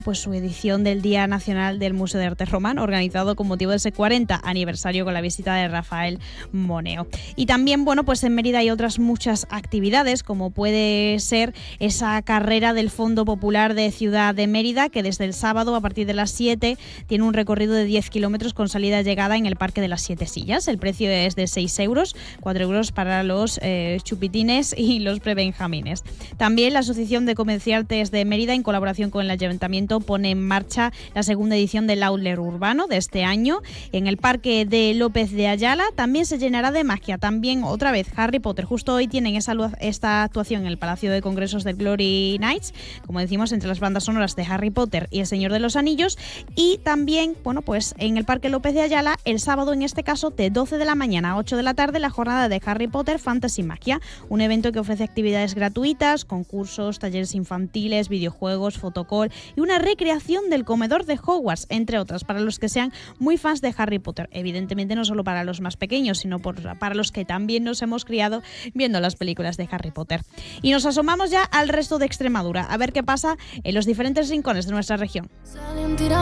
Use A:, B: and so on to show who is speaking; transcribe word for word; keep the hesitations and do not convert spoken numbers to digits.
A: pues su edición del Día Nacional del Museo de Arte Romano, organizado con motivo de ese cuarenta aniversario con la visita de Rafael Moneo. Y también, bueno, pues en Mérida hay otras muchas actividades, como puede ser esa carrera del Fondo Popular de Ciudad de Mérida, que desde el sábado a partir de las siete tiene un recorrido de diez kilómetros con salida y llegada en el Parque de las Siete Sillas. El precio es de seis euros, cuatro euros para los eh, chupitines y los prebenjamines. También la Asociación de Comerciantes de Mérida, en colaboración con el Ayuntamiento, pone en marcha la segunda edición del Outlet Urbano de este año. En el Parque de López de Ayala también se llenará de magia. También otra vez Harry Potter. Justo hoy tienen esa, esta actuación en el Palacio de Congresos del Glory Nights, como decimos, entre las bandas sonoras de Harry Potter y El Señor de los Anillos. Y también, bueno, pues en el Parque López de Ayala, el sábado en este caso, de doce de la mañana a ocho de la tarde, la jornada de Harry Potter Fantasy Magia, un evento que ofrece actividades gratuitas, concursos, talleres infantiles, videojuegos, fotocall y una recreación del comedor de Hogwarts, entre otras, para los que sean muy fans de Harry Potter. Evidentemente no solo para los más pequeños, sino por, para los que también nos hemos criado viendo las películas de Harry Potter. Y nos asomamos ya al resto de Extremadura, a ver qué pasa en los diferentes rincones de nuestra región.